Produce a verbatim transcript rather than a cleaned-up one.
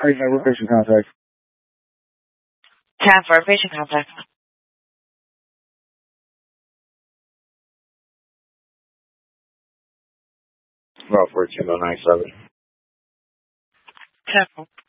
Hey, man, we're patient contact. ten for patient contact. About fourteen oh nine seven. ten.